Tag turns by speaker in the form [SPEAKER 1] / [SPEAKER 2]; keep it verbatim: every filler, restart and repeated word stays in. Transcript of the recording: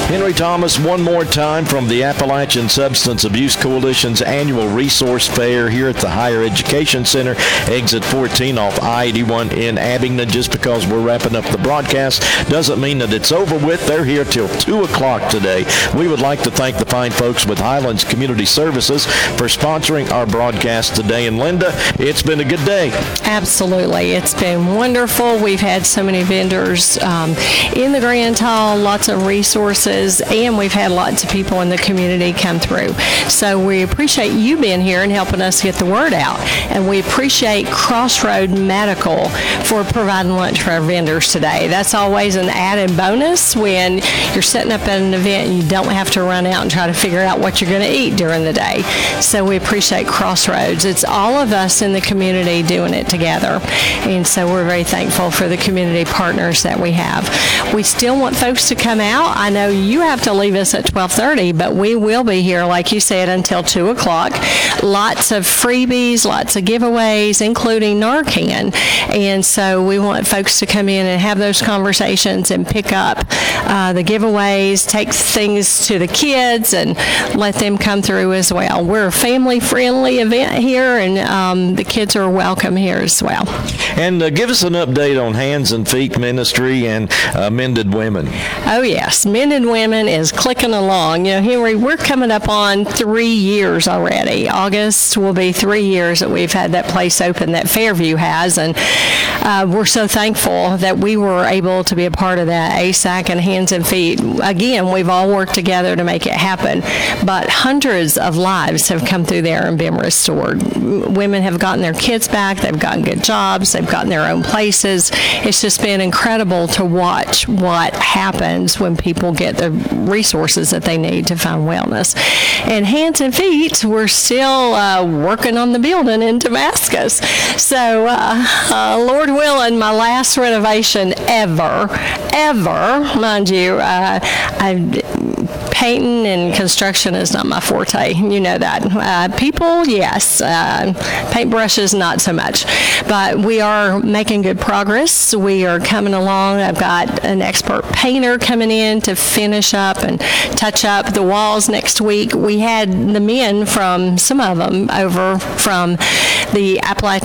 [SPEAKER 1] Henry Thomas, one more time from the Appalachian Substance Abuse Coalition's annual resource fair here at the Higher Education Center, exit fourteen off I eighty-one in Abingdon. Just because we're wrapping up the broadcast doesn't mean that it's over with. They're here till two o'clock today. We would like to thank the fine folks with Highlands Community Services for sponsoring our broadcast today. And Linda, it's been a good day.
[SPEAKER 2] Absolutely. It's been wonderful. We've had so many vendors um, in the Grand Hall, lots of resources, and we've had lots of people in the community come through. So we appreciate you being here and helping us get the word out. And we appreciate Crossroad Medical for providing lunch for our vendors today. That's always an added bonus when you're setting up at an event and you don't have to run out and try to figure out what you're going to eat during the day. So we appreciate Crossroads. It's all of us in the community doing it together. And so we're very thankful for the community partners that we have. We still want folks to come out. I know you have to leave us at twelve thirty, but we will be here, like you said, until two o'clock. Lots of freebies, lots of giveaways, including Narcan. And so we want folks to come in and have those conversations and pick up uh, the giveaways, take things to the kids, and let them come through as well. We're a family-friendly event here, and um, the kids are welcome here as well.
[SPEAKER 1] And uh, give us an update on Hands and Feet Ministry and uh, Mended Women.
[SPEAKER 2] Oh, yes. Mended Women is clicking along. You know, Henry, we're coming up on three years already. August will be three years that we've had that place open that Fairview has, and uh, we're so thankful that we were able to be a part of that. A S A C and Hands and Feet, again, we've all worked together to make it happen, but hundreds of lives have come through there and been restored. Women have gotten their kids back, they've gotten good jobs, they've gotten their own places. It's just been incredible to watch what happens when people get the resources that they need to find wellness. And Hands and Feet, we're still uh, working on the building in Damascus. So, uh, uh, Lord willing, my last renovation ever, ever, mind you, uh, I painting and construction is not my forte. You know that. Uh, people, yes. Uh, paintbrushes, not so much. But we are making good progress. We are coming along. I've got an expert painter coming in to finish up and touch up the walls next week. We had the men from, some of them, over from the Appalachian